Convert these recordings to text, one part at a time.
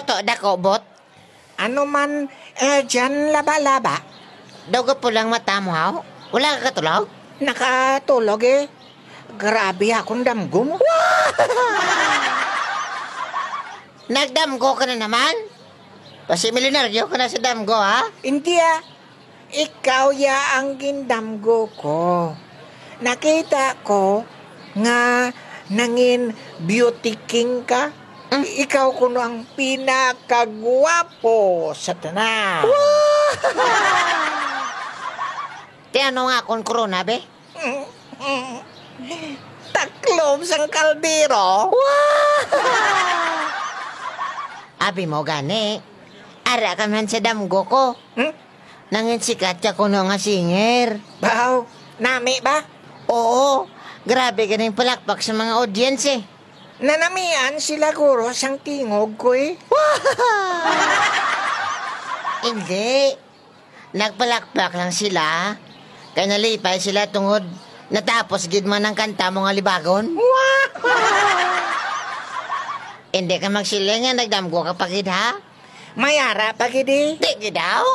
to, dako, bot. Ano man, dyan laba-laba. Daw po lang mata mo, haw? Wala ka katulog? Nakatulog eh. Grabe akong damgo mo. Nagdamgo ka na naman? Kasi milyonaryo ka na sa damgo, ha? Hindi ah. Ikaw ya ang gindamgo ko. Nakita ko nga nangin beauty king ka. Ikaw kuno ang pinakagwapo sa tanan. Ti ano nga akong corona, be? Taklob sang kaldero. Abi mo gani. Ara ka man sa damgo ko. Nangin sikat ka kuno nga singer. Baw, nami ba? Oo, grabe ka na yung palakpak sa mga audience eh. Nanamian sila guro sang tingog ko eh. Hindi. Nagpalakpak lang sila. Kaya nalipay sila tungod natapos gid man ang kanta mo nga libagon. Hindi ka magsiling nga nagdamgo ka pa gid ha? Mayara pa gidi. Di gid daw.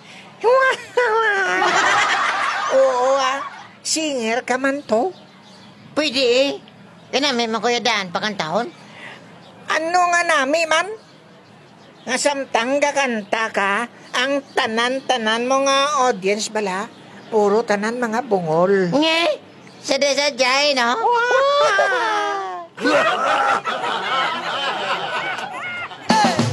Oo ah, singer ka man to. Pwede eh. Kinami man kuya daan pakantahon. Ano nga nami man? Nga samtang gakanta ka, ang tanan-tanan mo nga audience bala, puro tanan mga bungol. Nge, sadya-sadyay no?